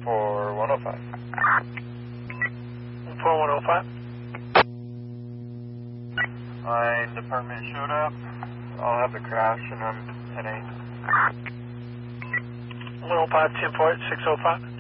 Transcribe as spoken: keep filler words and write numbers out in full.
for one oh five. For one oh five. My department showed up. I'll have the crash and I'm heading. one oh five, ten four, six oh five.